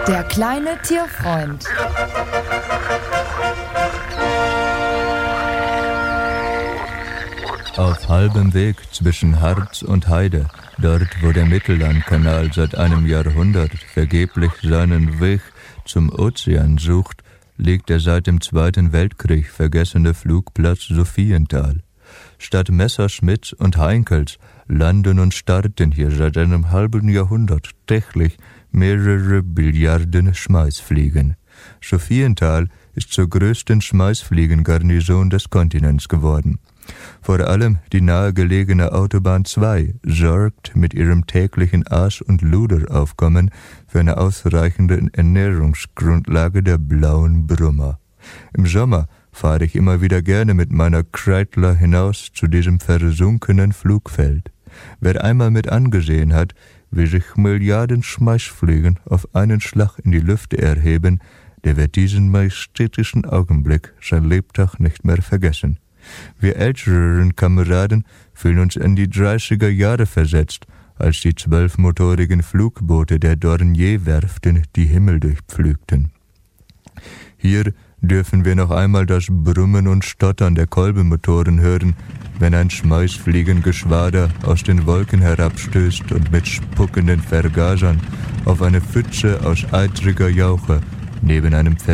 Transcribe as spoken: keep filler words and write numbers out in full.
Der kleine Tierfreund. Auf halbem Weg zwischen Harz und Heide, dort wo der Mittellandkanal seit einem Jahrhundert vergeblich seinen Weg zum Ozean sucht, liegt der seit dem Zweiten Weltkrieg vergessene Flugplatz Sophienthal. Statt Messerschmitts und Heinkels landen und starten hier seit einem halben Jahrhundert täglich mehrere Billiarden Schmeißfliegen. Sophienthal ist zur größten Schmeißfliegengarnison des Kontinents geworden. Vor allem die nahegelegene Autobahn zwei sorgt mit ihrem täglichen Aas- und Luderaufkommen für eine ausreichende Ernährungsgrundlage der blauen Brummer. Im Sommer fahre ich immer wieder gerne mit meiner Kreidler hinaus zu diesem versunkenen Flugfeld. Wer einmal mit angesehen hat, wie sich Milliarden Schmeißfliegen auf einen Schlag in die Lüfte erheben, der wird diesen majestätischen Augenblick sein Lebtag nicht mehr vergessen. Wir älteren Kameraden fühlen uns in die dreißiger Jahre versetzt, als die zwölfmotorigen Flugboote der Dornier-Werften die Himmel durchpflügten. Hier dürfen wir noch einmal das Brummen und Stottern der Kolbenmotoren hören, wenn ein Schmeißfliegengeschwader aus den Wolken herabstößt und mit spuckenden Vergasern auf eine Pfütze aus eitriger Jauche neben einem